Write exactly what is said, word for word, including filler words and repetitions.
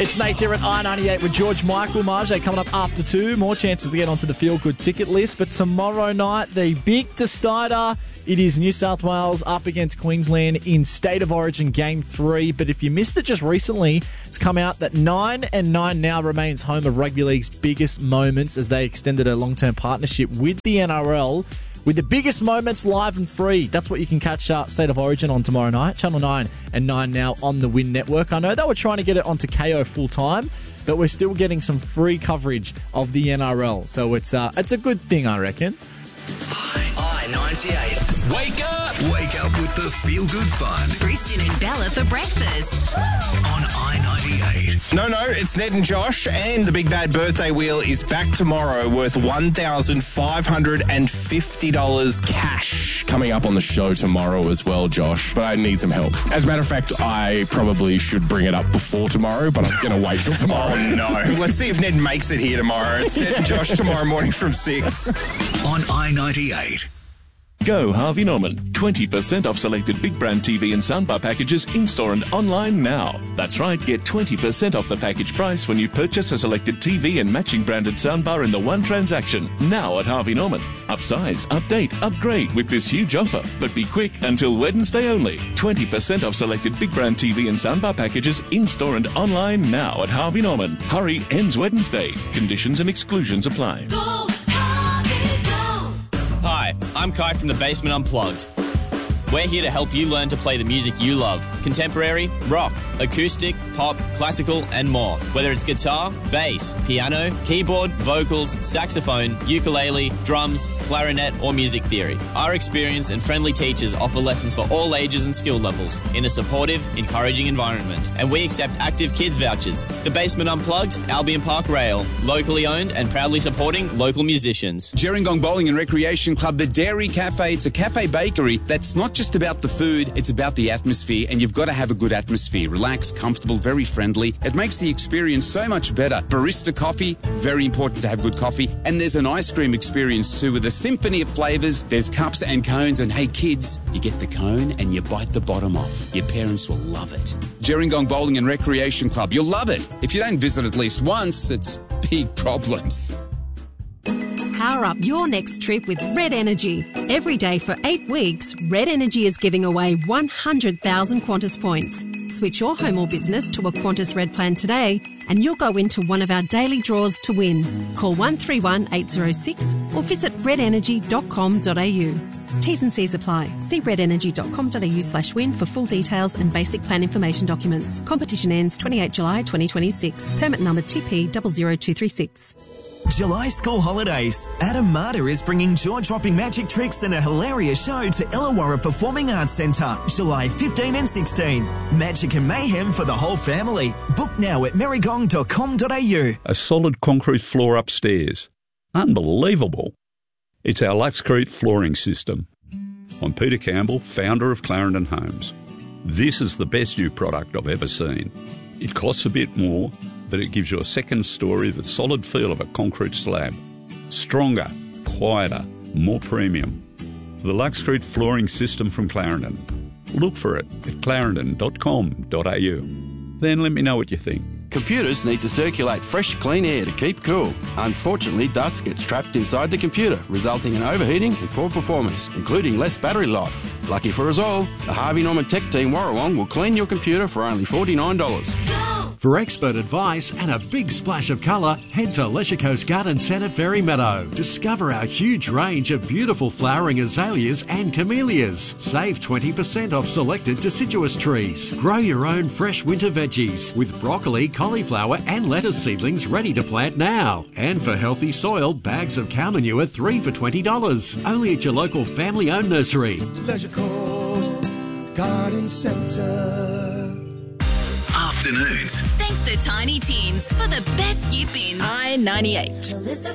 It's Nate here at I ninety-eight with George Michael. Marjay coming up after two. More chances to get onto the Feel Good ticket list. But tomorrow night, the big decider. It is New South Wales up against Queensland in State of Origin Game three. But if you missed it just recently, it's come out that nine and nine now remains home of Rugby League's biggest moments as they extended a long-term partnership with the N R L with the biggest moments live and free. That's what you can catch up State of Origin on tomorrow night. Channel nine and nine now on the Win Network. I know they were trying to get it onto K O full-time, but we're still getting some free coverage of the N R L. So it's, uh, it's a good thing, I reckon. I ninety-eight. Wake up! Wake up with the Feel Good Fun. Christian and Bella for breakfast. On I ninety-eight. No, no, it's Ned and Josh, and the Big Bad Birthday Wheel is back tomorrow worth one thousand five hundred fifty dollars cash. Coming up on the show tomorrow as well, Josh, but I need some help. As a matter of fact, I probably should bring it up before tomorrow, but I'm going to wait till tomorrow. Oh, no. Let's see if Ned makes it here tomorrow. It's Ned and Josh tomorrow morning from six. On I ninety-eight. Go Harvey Norman. twenty percent off selected big brand T V and soundbar packages in-store and online now. That's right, get twenty percent off the package price when you purchase a selected T V and matching branded soundbar in the one transaction. Now at Harvey Norman. Upsize, update, upgrade with this huge offer. But be quick, until Wednesday only. twenty percent off selected big brand T V and soundbar packages in-store and online now at Harvey Norman. Hurry, ends Wednesday. Conditions and exclusions apply. Go, Harvey, go! Hi, I'm Kai from The Basement Unplugged. We're here to help you learn to play the music you love. Contemporary, rock, acoustic, pop, classical, and more. Whether it's guitar, bass, piano, keyboard, vocals, saxophone, ukulele, drums, clarinet, or music theory. Our experienced and friendly teachers offer lessons for all ages and skill levels in a supportive, encouraging environment. And we accept active kids vouchers. The Basement Unplugged, Albion Park Rail. Locally owned and proudly supporting local musicians. Gerringong Bowling and Recreation Club, the Dairy Cafe. It's a cafe bakery that's not just about the food, it's about the atmosphere, and you've got to have a good atmosphere. Relaxed, comfortable, very friendly. It makes the experience so much better. Barista coffee, very important to have good coffee. And there's an ice cream experience too with a symphony of flavours. There's cups and cones, and hey kids, you get the cone and you bite the bottom off. Your parents will love it. Gerringong Bowling and Recreation Club, you'll love it. If you don't visit at least once, it's big problems. Power up your next trip with Red Energy. Every day for eight weeks, Red Energy is giving away one hundred thousand Qantas points. Switch your home or business to a Qantas Red plan today and you'll go into one of our daily draws to win. Call one three one eight zero six or visit red energy dot com dot a u. T's and C's apply. See red energy dot com dot a u slash win for full details and basic plan information documents. Competition ends twenty-eighth July twenty twenty-six. Permit number T P zero zero two three six. July school holidays. Adam Marta is bringing jaw-dropping magic tricks and a hilarious show to Illawarra Performing Arts Centre, July fifteenth and sixteenth. Magic and mayhem for the whole family. Book now at merrygong dot com dot a u. A solid concrete floor upstairs. Unbelievable. It's our Luxcrete flooring system. I'm Peter Campbell, founder of Clarendon Homes. This is the best new product I've ever seen. It costs a bit more, but it gives you a second story, the solid feel of a concrete slab. Stronger, quieter, more premium. The Luxcrete flooring system from Clarendon. Look for it at clarendon dot com dot a u. Then let me know what you think. Computers need to circulate fresh, clean air to keep cool. Unfortunately, dust gets trapped inside the computer, resulting in overheating and poor performance, including less battery life. Lucky for us all, the Harvey Norman Tech Team Warrawong will clean your computer for only forty-nine dollars. For expert advice and a big splash of colour, head to Leisure Coast Garden Centre, Fairy Meadow. Discover our huge range of beautiful flowering azaleas and camellias. Save twenty percent off selected deciduous trees. Grow your own fresh winter veggies with broccoli, cauliflower and lettuce seedlings ready to plant now. And for healthy soil, bags of cow manure three for twenty dollars. Only at your local family-owned nursery. Leisure Coast Garden Centre. Afternoons. Thanks to Tiny Tins for the best skip ins. I ninety-eight.